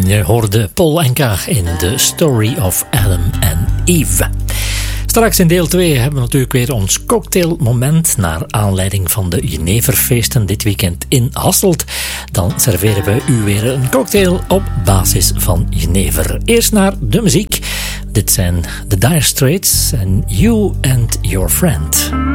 Je hoorde Paul Anka in The Story of Adam and Eve. Straks in deel 2 hebben we natuurlijk weer ons cocktailmoment naar aanleiding van de Jeneverfeesten dit weekend in Hasselt. Dan serveren we u weer een cocktail op basis van Jenever. Eerst naar de muziek. Dit zijn The Dire Straits en You and Your Friend.